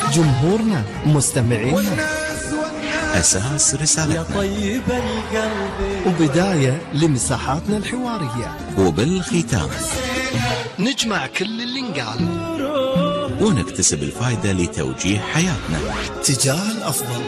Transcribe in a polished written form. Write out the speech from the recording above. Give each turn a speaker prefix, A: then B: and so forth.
A: جمهورنا، مستمعينا،
B: أساس رسالتنا
C: يا طيب القلب،
A: وبداية لمساحاتنا الحوارية،
B: وبالختام
A: نجمع كل اللي انقال
B: ونكتسب الفائدة لتوجيه حياتنا
A: تجاه الأفضل.